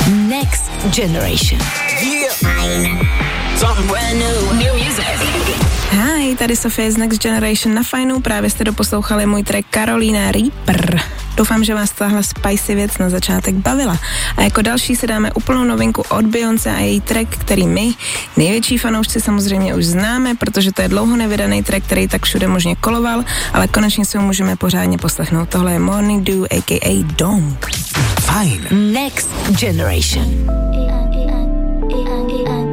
Next Generation. Yeah. Something brand new music. Hi, tady Sofie z Next Generation na Fajnu. Právě jste doposlouchali můj track Carolina Reaper. Doufám, že vás tahle spicy věc na začátek bavila. A jako další si dáme úplnou novinku od Beyoncé a její track, který my, největší fanoušci, samozřejmě už známe, protože to je dlouho nevydaný track, který tak všude možně koloval, ale konečně si ho můžeme pořádně poslechnout. Tohle je Morning Dew, a.k.a. Dong. Fajn. Next Generation.